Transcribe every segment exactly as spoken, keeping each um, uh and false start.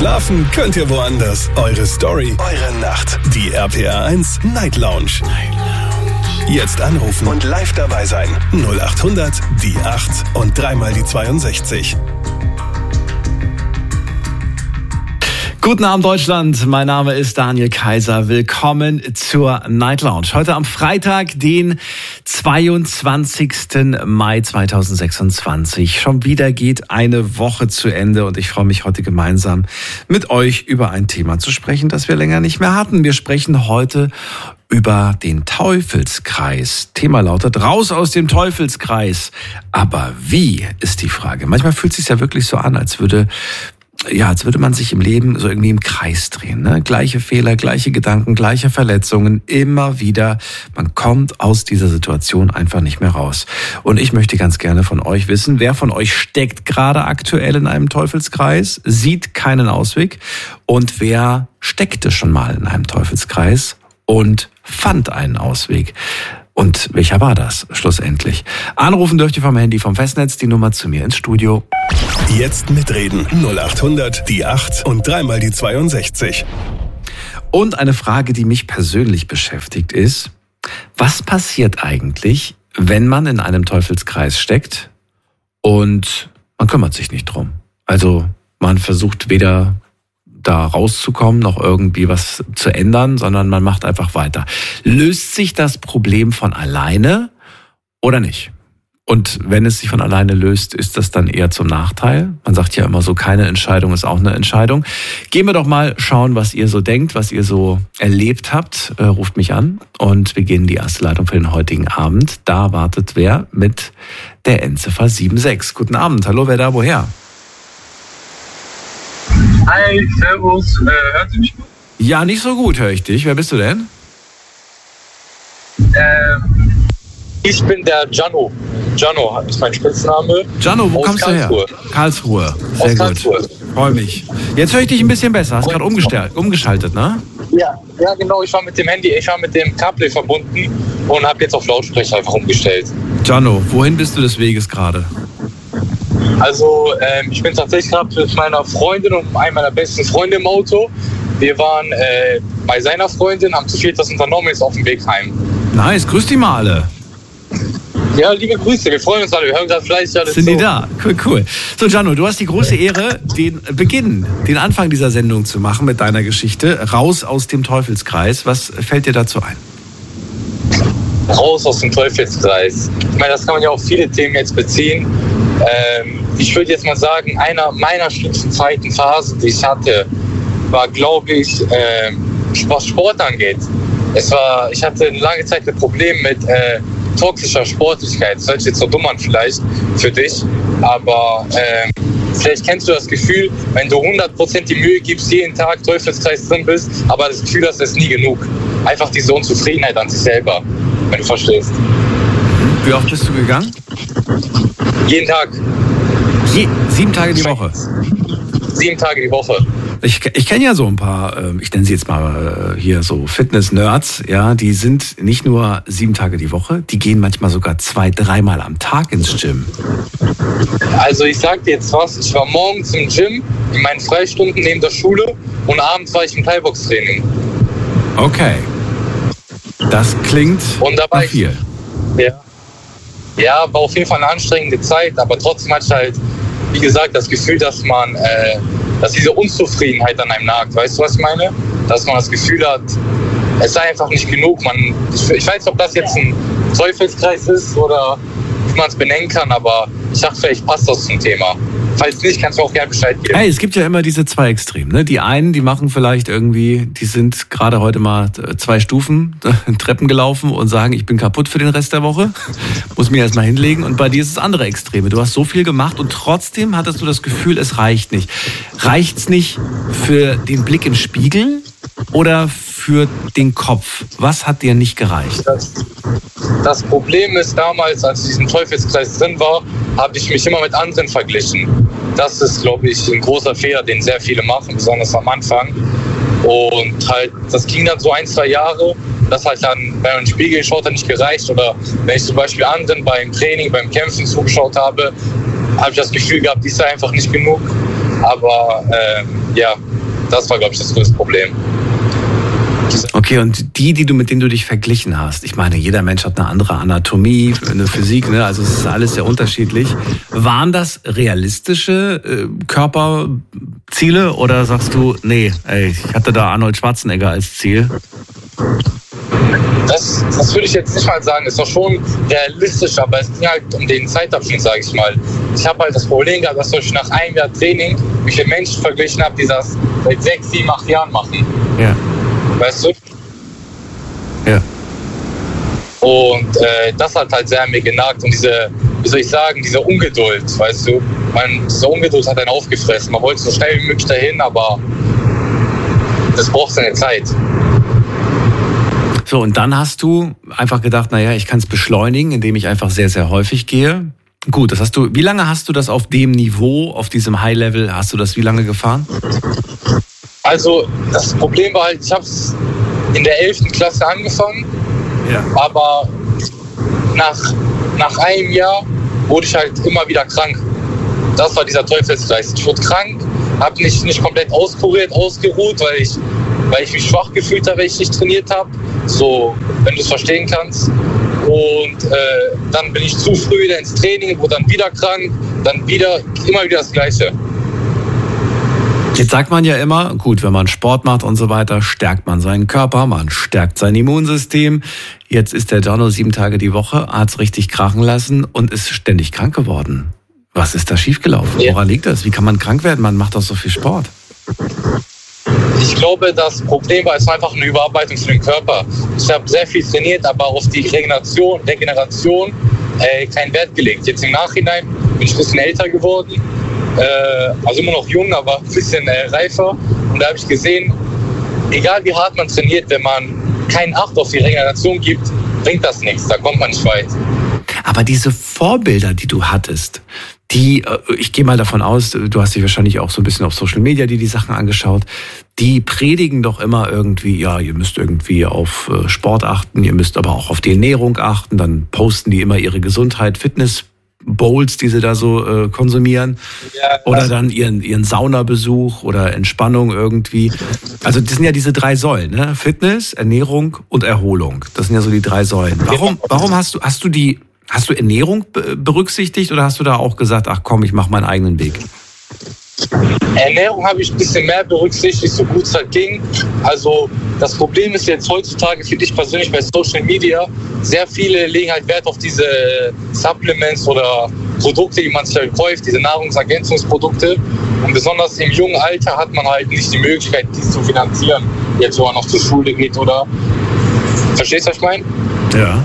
Schlafen könnt ihr woanders. Eure Story, eure Nacht. Die R P R eins Night Lounge. Night Lounge. Jetzt anrufen und live dabei sein. null acht hundert, die acht und dreimal die zweiundsechzig. Guten Abend Deutschland, mein Name ist Daniel Kaiser. Willkommen zur Night Lounge. Heute am Freitag, den zweiundzwanzigsten Mai zweitausendsechsundzwanzig. Schon wieder geht eine Woche zu Ende und ich freue mich heute gemeinsam mit euch über ein Thema zu sprechen, das wir länger nicht mehr hatten. Wir sprechen heute über den Teufelskreis. Thema lautet, raus aus dem Teufelskreis. Aber wie, ist die Frage. Manchmal fühlt es sich ja wirklich so an, als würde Ja, als würde man sich im Leben so irgendwie im Kreis drehen. Ne? Gleiche Fehler, gleiche Gedanken, gleiche Verletzungen, immer wieder. Man kommt aus dieser Situation einfach nicht mehr raus. Und ich möchte ganz gerne von euch wissen, wer von euch steckt gerade aktuell in einem Teufelskreis, sieht keinen Ausweg und wer steckte schon mal in einem Teufelskreis und fand einen Ausweg. Und welcher war das schlussendlich? Anrufen dürft ihr vom Handy vom Festnetz, die Nummer zu mir ins Studio. Jetzt mitreden. null acht hundert, die acht und dreimal die zweiundsechzig. Und eine Frage, die mich persönlich beschäftigt, ist, was passiert eigentlich, wenn man in einem Teufelskreis steckt und man kümmert sich nicht drum? Also man versucht weder da rauszukommen, noch irgendwie was zu ändern, sondern man macht einfach weiter. Löst sich das Problem von alleine oder nicht? Und wenn es sich von alleine löst, ist das dann eher zum Nachteil? Man sagt ja immer so, keine Entscheidung ist auch eine Entscheidung. Gehen wir doch mal schauen, was ihr so denkt, was ihr so erlebt habt. Äh, ruft mich an und wir gehen in die erste Leitung für den heutigen Abend. Da wartet wer mit der Endziffer sieben sechs. Guten Abend, hallo, wer da, woher? Hi, servus, äh, hört ihr mich gut? Ja, nicht so gut höre ich dich. Wer bist du denn? Ähm, ich bin der Gianno. Gianno ist mein Spitzname. Gianno, wo Aus kommst Karlsruhe. du her? Karlsruhe. Sehr Aus gut. Karlsruhe. Freue mich. Jetzt höre ich dich ein bisschen besser. Hast gerade umgestellt, umgeschaltet, ne? Ja, ja, genau. Ich war mit dem Handy, ich war mit dem CarPlay verbunden und habe jetzt auf Lautsprecher einfach umgestellt. Gianno, wohin bist du des Weges gerade? Also, ähm, ich bin tatsächlich gerade mit meiner Freundin und einem meiner besten Freunde im Auto. Wir waren äh, bei seiner Freundin, haben zu viel das unternommen, jetzt auf dem Weg heim. Nice, grüß die mal alle. Ja, liebe Grüße, wir freuen uns alle, wir hören gerade fleißig alles. Sind so. die da? Cool, cool. So, Gianno, du hast die große Ehre, den Beginn, den Anfang dieser Sendung zu machen mit deiner Geschichte. Raus aus dem Teufelskreis. Was fällt dir dazu ein? Raus aus dem Teufelskreis. Ich meine, das kann man ja auf viele Themen jetzt beziehen. Ähm, ich würde jetzt mal sagen, einer meiner schlimmsten Zeiten, Phasen, die ich hatte, war, glaube ich, äh, was Sport angeht. Es war, ich hatte eine lange Zeit ein Problem mit äh, toxischer Sportlichkeit. Das hört sich jetzt so dumm an vielleicht für dich, aber äh, vielleicht kennst du das Gefühl, wenn du hundert Prozent die Mühe gibst, jeden Tag Teufelskreis drin bist, aber das Gefühl hast, es ist nie genug. Einfach diese Unzufriedenheit an sich selber, wenn du verstehst. Wie oft bist du gegangen? Jeden Tag. Je, sieben Tage die Woche? Sieben Tage die Woche. Ich, ich kenne ja so ein paar, ich nenne sie jetzt mal hier so Fitness-Nerds, ja, die sind nicht nur sieben Tage die Woche, die gehen manchmal sogar zwei, dreimal am Tag ins Gym. Also ich sag dir jetzt was, ich war morgens im Gym, in meinen Freistunden neben der Schule und abends war ich im Thai-Box-Training. Okay. Das klingt und da nach viel. Ich, ja. ja, war auf jeden Fall eine anstrengende Zeit, aber trotzdem hatte ich halt, wie gesagt, das Gefühl, dass man, äh, dass diese Unzufriedenheit an einem nagt. Weißt du, was ich meine? Dass man das Gefühl hat, es sei einfach nicht genug. Man, ich, ich weiß nicht, ob das jetzt ein Teufelskreis ist oder wie man es benennen kann, aber ich dachte, vielleicht passt das zum Thema. Falls nicht, kannst du auch gerne Bescheid geben. Hey, es gibt ja immer diese zwei Extremen. Ne? Die einen, die machen vielleicht irgendwie, die sind gerade heute mal zwei Stufen Treppen gelaufen und sagen, ich bin kaputt für den Rest der Woche, muss mich erst mal hinlegen. Und bei dir ist das andere Extreme. Du hast so viel gemacht und trotzdem hattest du das Gefühl, es reicht nicht. Reicht's nicht für den Blick im Spiegel oder für den Kopf? Was hat dir nicht gereicht? Das, das Problem ist, damals, als ich in diesem Teufelskreis drin war, habe ich mich immer mit anderen verglichen. Das ist, glaube ich, ein großer Fehler, den sehr viele machen, besonders am Anfang. Und halt, das ging dann so ein, zwei Jahre. Das halt dann, wenn man in den Spiegel schaut, hat nicht gereicht. Oder wenn ich zum Beispiel anderen beim Training, beim Kämpfen zugeschaut habe, habe ich das Gefühl gehabt, die ist einfach nicht genug. Aber äh, ja, Das war, glaube ich, das größte Problem. Okay, und die, die du mit denen du dich verglichen hast, ich meine, jeder Mensch hat eine andere Anatomie, eine Physik, ne? Also es ist alles sehr unterschiedlich. Waren das realistische äh, Körperziele oder sagst du, nee, ey, ich hatte da Arnold Schwarzenegger als Ziel? Das, das würde ich jetzt nicht mal sagen. Ist doch schon realistisch, aber es ging halt um den Zeitabschnitt, sage ich mal. Ich habe halt das Problem gehabt, dass ich nach einem Jahr Training mich mit Menschen verglichen habe, die das seit sechs, sieben, acht Jahren machen. Ja. Weißt du? Ja. Und äh, das hat halt sehr an mir genagt. Und diese, wie soll ich sagen, diese Ungeduld, weißt du? Man, diese Ungeduld hat einen aufgefressen. Man wollte so schnell wie möglich dahin, aber das braucht seine Zeit. So, und dann hast du einfach gedacht, naja, ich kann es beschleunigen, indem ich einfach sehr, sehr häufig gehe. Gut, das hast du, wie lange hast du das auf dem Niveau, auf diesem High-Level, hast du das wie lange gefahren? Also, das Problem war halt, ich habe es in der elften Klasse angefangen, ja. aber nach, nach einem Jahr wurde ich halt immer wieder krank. Das war dieser Teufelskreis. Ich wurde krank, habe nicht, nicht komplett auskuriert, ausgeruht, weil ich, weil ich mich schwach gefühlt habe, weil ich nicht trainiert habe. So, wenn du es verstehen kannst. Und äh, dann bin ich zu früh wieder ins Training, wurde dann wieder krank, dann wieder, immer wieder das Gleiche. Jetzt sagt man ja immer, gut, wenn man Sport macht und so weiter, stärkt man seinen Körper, man stärkt sein Immunsystem. Jetzt ist der Gianno sieben Tage die Woche, hat es richtig krachen lassen und ist ständig krank geworden. Was ist da schiefgelaufen? Ja. Woran liegt das? Wie kann man krank werden? Man macht doch so viel Sport. Ich glaube, das Problem war, es war einfach eine Überarbeitung für den Körper. Ich habe sehr viel trainiert, aber auf die Regeneration, Regeneration äh, keinen Wert gelegt. Jetzt im Nachhinein bin ich ein bisschen älter geworden, äh, also immer noch jung, aber ein bisschen äh, reifer. Und da habe ich gesehen, egal wie hart man trainiert, wenn man keinen Acht auf die Regeneration gibt, bringt das nichts, da kommt man nicht weit. Aber diese Vorbilder, die du hattest, die, ich gehe mal davon aus, du hast dich wahrscheinlich auch so ein bisschen auf Social Media die die Sachen angeschaut, die predigen doch immer irgendwie, ja, ihr müsst irgendwie auf Sport achten, ihr müsst aber auch auf die Ernährung achten, dann posten die immer ihre Gesundheit, Fitness Bowls, die sie da so äh, konsumieren, ja, oder dann ihren ihren Saunabesuch oder Entspannung irgendwie. Also das sind ja diese drei Säulen, ne? Fitness, Ernährung und Erholung. Das sind ja so die drei Säulen. Warum warum hast du hast du die hast du Ernährung berücksichtigt oder hast du da auch gesagt, ach komm, ich mache meinen eigenen Weg? Ernährung habe ich ein bisschen mehr berücksichtigt, so gut es halt ging. Also das Problem ist jetzt heutzutage für dich persönlich bei Social Media, sehr viele legen halt Wert auf diese Supplements oder Produkte, die man sich halt kauft, diese Nahrungsergänzungsprodukte. Und besonders im jungen Alter hat man halt nicht die Möglichkeit, dies zu finanzieren, jetzt wo man noch zur Schule geht oder... Verstehst du, was ich meine? Ja.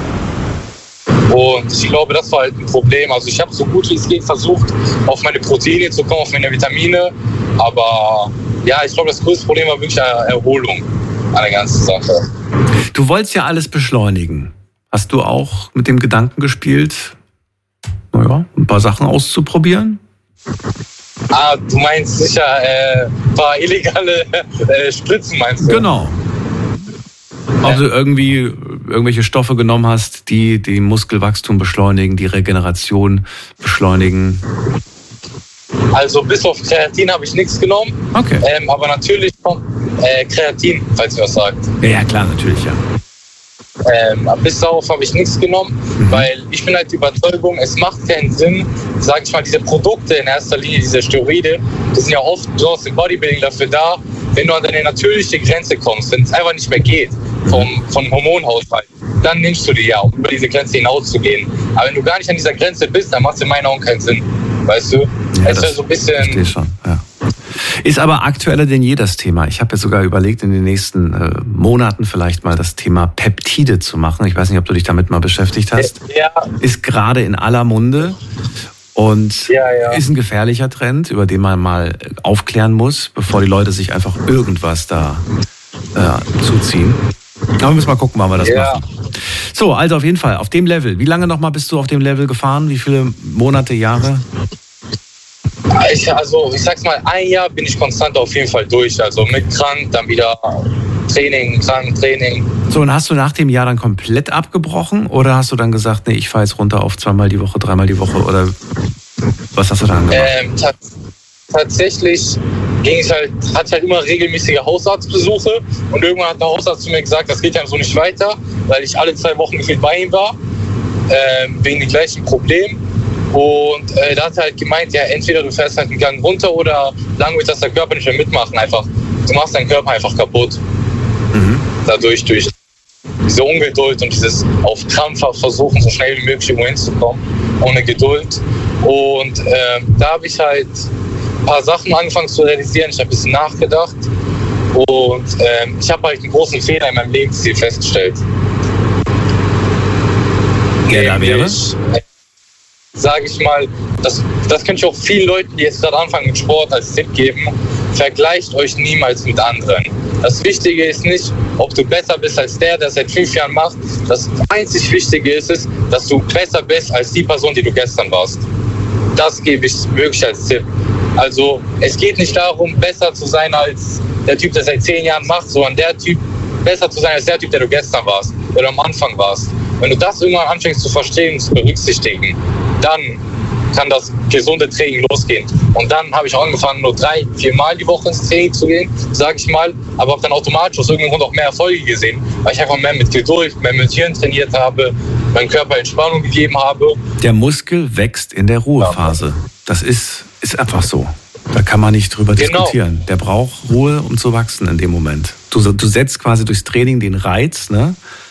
Und ich glaube, das war halt ein Problem. Also ich habe so gut wie es geht versucht, auf meine Proteine zu kommen, auf meine Vitamine. Aber ja, ich glaube, das größte Problem war wirklich Erholung an der ganzen Sache. Du wolltest ja alles beschleunigen. Hast du auch mit dem Gedanken gespielt, naja, ein paar Sachen auszuprobieren? Ah, du meinst sicher äh, ein paar illegale äh, Spritzen, meinst du? Genau. Ob du irgendwie irgendwelche Stoffe genommen hast, die den Muskelwachstum beschleunigen, die Regeneration beschleunigen? Also bis auf Kreatin habe ich nichts genommen. Okay. Ähm, aber natürlich kommt äh, Kreatin, falls ihr was sagt. Ja, ja klar, natürlich, ja. Ähm, bis darauf habe ich nichts genommen, mhm. weil ich bin halt die Überzeugung, es macht keinen Sinn, sage ich mal, diese Produkte in erster Linie, diese Steroide, die sind ja oft besonders im Bodybuilding dafür da, wenn du an deine natürliche Grenze kommst, wenn es einfach nicht mehr geht, vom, vom Hormonhaushalt, dann nimmst du die ja, um über diese Grenze hinaus zu gehen. Aber wenn du gar nicht an dieser Grenze bist, dann macht es in meinen Augen keinen Sinn, weißt du? Ja, es ist so ein bisschen... Verstehe schon, ja. Ist aber aktueller denn je das Thema. Ich habe ja sogar überlegt, in den nächsten äh, Monaten vielleicht mal das Thema Peptide zu machen. Ich weiß nicht, ob du dich damit mal beschäftigt hast. Ja. Ist gerade in aller Munde und ja, ja. ist ein gefährlicher Trend, über den man mal aufklären muss, bevor die Leute sich einfach irgendwas da äh, zuziehen. Aber wir müssen mal gucken, wann wir das ja. machen. So, also auf jeden Fall, auf dem Level. Wie lange nochmal bist du auf dem Level gefahren? Wie viele Monate, Jahre? Ich, also ich sag's mal, ein Jahr bin ich konstant auf jeden Fall durch. Also mit krank, dann wieder Training, krank, Training. So, und hast du nach dem Jahr dann komplett abgebrochen? Oder hast du dann gesagt, nee, ich fahre jetzt runter auf zweimal die Woche, dreimal die Woche? Oder was hast du dann gemacht? Ähm, t- tatsächlich ging ich halt, hatte ich halt immer regelmäßige Hausarztbesuche und irgendwann hat der Hausarzt zu mir gesagt, das geht ja so nicht weiter, weil ich alle zwei Wochen gefühlt bei ihm war, äh, wegen dem gleichen Problem. Und äh, da hat er halt gemeint, ja, entweder du fährst halt einen Gang runter oder lang wird das der Körper nicht mehr mitmachen. Einfach, du machst deinen Körper einfach kaputt. Mhm. Dadurch, durch diese Ungeduld und dieses auf Krampf versuchen, so schnell wie möglich irgendwo hinzukommen, ohne Geduld. Und äh, da habe ich halt ein paar Sachen angefangen zu realisieren. Ich habe ein bisschen nachgedacht und äh, ich habe halt einen großen Fehler in meinem Lebensstil festgestellt. Der da wäre? Sage ich mal, das, das könnte ich auch vielen Leuten, die jetzt gerade anfangen mit Sport, als Tipp geben. Vergleicht euch niemals mit anderen. Das Wichtige ist nicht, ob du besser bist als der, der seit fünf Jahren macht. Das einzig Wichtige ist es, dass du besser bist als die Person, die du gestern warst. Das gebe ich wirklich als Tipp. Also es geht nicht darum, besser zu sein als der Typ, der seit zehn Jahren macht, sondern der Typ, besser zu sein als der Typ, der du gestern warst oder am Anfang warst. Wenn du das irgendwann anfängst zu verstehen und zu berücksichtigen, dann kann das gesunde Training losgehen. Und dann habe ich auch angefangen, nur drei, vier Mal die Woche ins Training zu gehen, sage ich mal, aber habe dann automatisch aus irgendeinem Grund auch mehr Erfolge gesehen, weil ich einfach mehr mit Geduld, mehr mit Hirn trainiert habe, meinem Körper Entspannung gegeben habe. Der Muskel wächst in der Ruhephase. Das ist, ist einfach so. Da kann man nicht drüber genau. diskutieren. Der braucht Ruhe, um zu wachsen in dem Moment. Du, du setzt quasi durchs Training den Reiz, ne?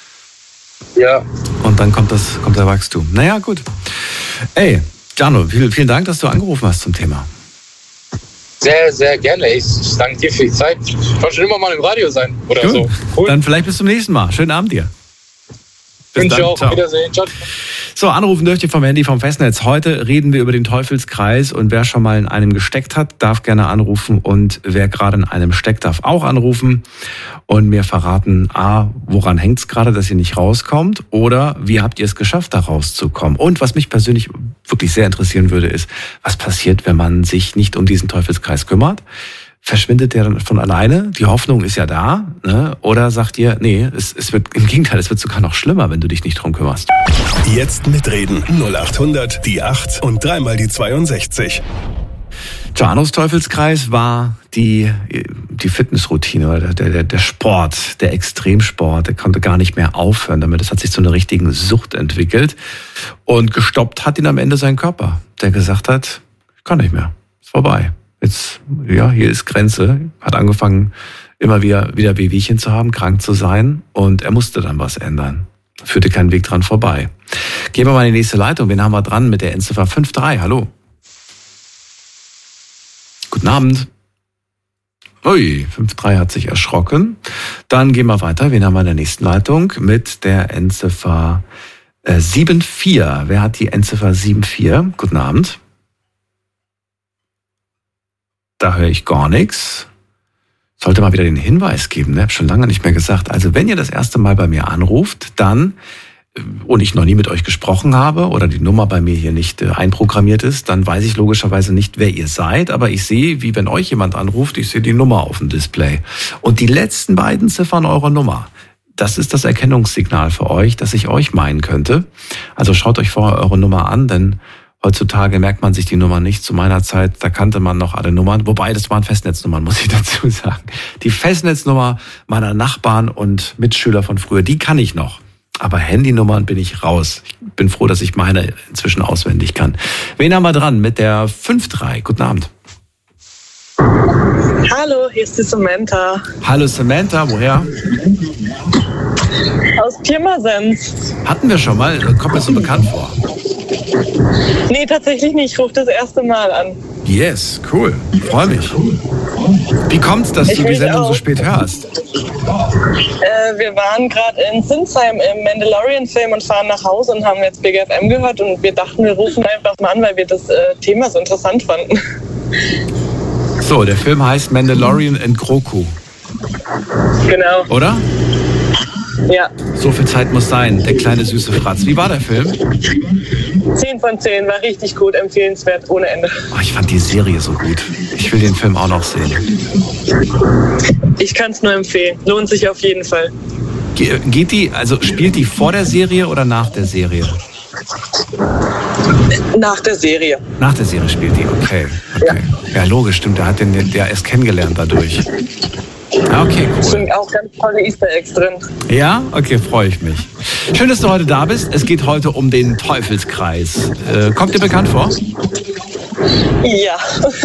Ja. Und dann kommt das, kommt der Wachstum. Naja, gut. Ey, Gianno, vielen, vielen Dank, dass du angerufen hast zum Thema. Sehr, sehr gerne. Ich, ich danke dir für die Zeit. Ich wollte schon immer mal im Radio sein oder cool. so. Cool. Dann vielleicht bis zum nächsten Mal. Schönen Abend dir. Bis dann. Auch. Wiedersehen. Ciao. So, anrufen dürft ihr vom Handy vom Festnetz. Heute reden wir über den Teufelskreis und wer schon mal in einem gesteckt hat, darf gerne anrufen und wer gerade in einem steckt, darf auch anrufen und mir verraten, A, woran hängt es gerade, dass ihr nicht rauskommt oder wie habt ihr es geschafft, da rauszukommen. Und was mich persönlich wirklich sehr interessieren würde, ist, was passiert, wenn man sich nicht um diesen Teufelskreis kümmert? Verschwindet der dann von alleine? Die Hoffnung ist ja da, ne? Oder sagt ihr, nee, es, es wird im Gegenteil, es wird sogar noch schlimmer, wenn du dich nicht drum kümmerst. Jetzt mitreden. null acht hundert, die acht und dreimal die zweiundsechzig. Giannos Teufelskreis war die, die Fitnessroutine, oder der, der, der Sport, der Extremsport. Der konnte gar nicht mehr aufhören damit. Das hat sich zu einer richtigen Sucht entwickelt. Und gestoppt hat ihn am Ende sein Körper, der gesagt hat, ich kann nicht mehr, ist vorbei. Jetzt, ja, hier ist Grenze. Hat angefangen, immer wieder, wieder Wehwehchen zu haben, krank zu sein. Und er musste dann was ändern. Führte keinen Weg dran vorbei. Gehen wir mal in die nächste Leitung. Wen haben wir dran mit der Endziffer fünf drei? Hallo. Guten Abend. Ui, fünf drei hat sich erschrocken. Dann gehen wir weiter. Wen haben wir in der nächsten Leitung mit der Endziffer äh, sieben vier? Wer hat die Endziffer sieben vier? Guten Abend. Da höre ich gar nichts. Sollte mal wieder den Hinweis geben, ne? Hab schon lange nicht mehr gesagt. Also wenn ihr das erste Mal bei mir anruft, dann, und ich noch nie mit euch gesprochen habe oder die Nummer bei mir hier nicht einprogrammiert ist, dann weiß ich logischerweise nicht, wer ihr seid. Aber ich sehe, wie wenn euch jemand anruft, ich sehe die Nummer auf dem Display. Und die letzten beiden Ziffern eurer Nummer, das ist das Erkennungssignal für euch, dass ich euch meinen könnte. Also schaut euch vorher eure Nummer an, denn heutzutage merkt man sich die Nummer nicht. Zu meiner Zeit, da kannte man noch alle Nummern. Wobei, das waren Festnetznummern, muss ich dazu sagen. Die Festnetznummer meiner Nachbarn und Mitschüler von früher, die kann ich noch. Aber Handynummern bin ich raus. Ich bin froh, dass ich meine inzwischen auswendig kann. Wen haben wir dran mit der fünf drei? Guten Abend. Hallo, hier ist die Samantha. Hallo Samantha, woher? Aus Pirmasens. Hatten wir schon mal? Kommt mir so bekannt vor. Nee, tatsächlich nicht. Ich rufe das erste Mal an. Yes, cool. Freue mich. Wie kommt's, dass ich du die Sendung auch. so spät hörst? Äh, wir waren gerade in Sinsheim im Mandalorian-Film und fahren nach Hause und haben jetzt Big F M gehört und wir dachten, wir rufen einfach mal an, weil wir das äh, Thema so interessant fanden. So, der Film heißt Mandalorian and Grogu. Genau. Oder? Ja. So viel Zeit muss sein, der kleine süße Fratz. Wie war der Film? zehn von zehn, war richtig gut, empfehlenswert, ohne Ende. Oh, ich fand die Serie so gut. Ich will den Film auch noch sehen. Ich kann es nur empfehlen. Lohnt sich auf jeden Fall. Ge- geht die, also spielt die vor der Serie oder nach der Serie? Nach der Serie. Nach der Serie spielt die, okay. okay. Ja. ja, logisch, stimmt. Der hat den der erst kennengelernt dadurch. Okay, cool. Sind auch ganz tolle Easter Eggs drin. Ja? Okay, freue ich mich. Schön, dass du heute da bist. Es geht heute um den Teufelskreis. Äh, kommt dir bekannt vor? Ja.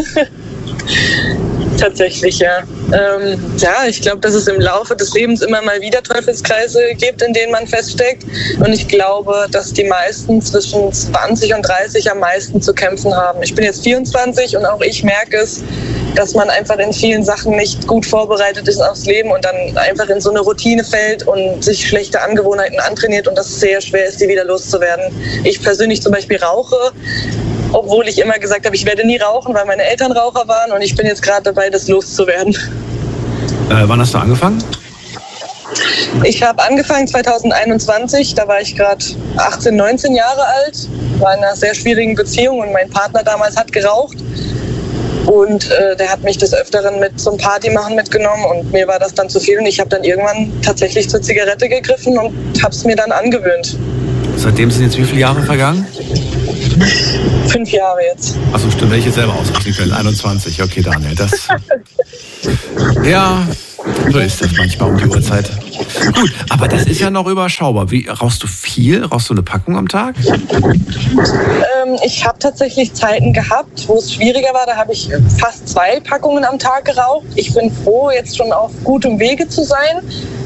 Tatsächlich, ja. Ähm, ja, ich glaube, dass es im Laufe des Lebens immer mal wieder Teufelskreise gibt, in denen man feststeckt. Und ich glaube, dass die meisten zwischen zwanzig und dreißig am meisten zu kämpfen haben. Ich bin jetzt vierundzwanzig und auch ich merke es, dass man einfach in vielen Sachen nicht gut vorbereitet ist aufs Leben und dann einfach in so eine Routine fällt und sich schlechte Angewohnheiten antrainiert und das sehr schwer ist, die wieder loszuwerden. Ich persönlich zum Beispiel rauche, obwohl ich immer gesagt habe, ich werde nie rauchen, weil meine Eltern Raucher waren und ich bin jetzt gerade dabei, das loszuwerden. Äh, wann hast du angefangen? Ich habe angefangen zweitausendeinundzwanzig, da war ich gerade achtzehn, neunzehn Jahre alt, war in einer sehr schwierigen Beziehung und mein Partner damals hat geraucht. Und äh, der hat mich des Öfteren mit zum Partymachen mitgenommen und mir war das dann zu viel und ich habe dann irgendwann tatsächlich zur Zigarette gegriffen und habe es mir dann angewöhnt. Seitdem sind jetzt wie viele Jahre vergangen? Fünf Jahre jetzt. Achso, stimmt, hätte ich jetzt selber ausrechnen können. einundzwanzig, okay, Daniel, das... Ja, so ist das manchmal um die Uhrzeit. Gut, aber das ist ja noch überschaubar. Wie, rauchst du viel? Rauchst du eine Packung am Tag? Ähm, ich habe tatsächlich Zeiten gehabt, wo es schwieriger war. Da habe ich fast zwei Packungen am Tag geraucht. Ich bin froh, jetzt schon auf gutem Wege zu sein.